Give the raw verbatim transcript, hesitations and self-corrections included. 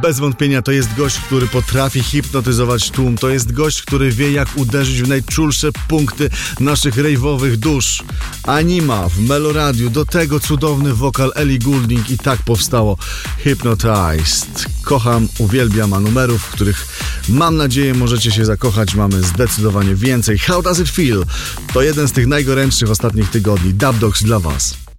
Bez wątpienia to jest gość, który potrafi hipnotyzować tłum. To jest gość, który wie, jak uderzyć w najczulsze punkty naszych rejwowych dusz. Anima w Meloradiu, do tego cudowny wokal Ellie Goulding i tak powstało Hypnotized. Kocham, uwielbiam, a numerów, w których mam nadzieję możecie się zakochać, mamy zdecydowanie więcej. How Does It Feel? To jeden z tych najgorętszych ostatnich tygodni. Dub Dogs dla Was.